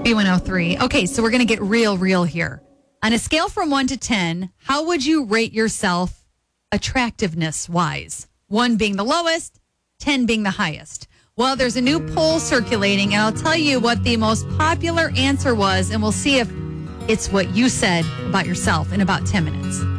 B103. Okay, so we're going to get real here. On a scale from 1 to 10, how would you rate yourself attractiveness-wise? 1 being the lowest, 10 being the highest. Well, there's a new poll circulating, and I'll tell you what the most popular answer was, and we'll see if it's what you said about yourself in about 10 minutes.